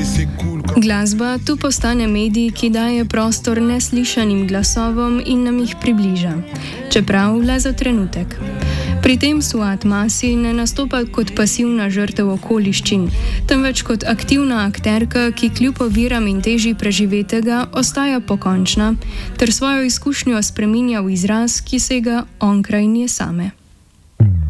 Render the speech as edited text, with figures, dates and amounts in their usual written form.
Glasba tu postane medij, ki daje prostor neslišanim glasovom in nam jih približa, čeprav le za trenutek. Pri tem Suat Masi ne nastopa kot pasivna žrtev okoliščin, temveč kot aktivna akterka, ki kljub oviram in teži preživetega ostaja pokončna, ter svojo izkušnjo spreminja v izraz, ki sega onkraj nje same.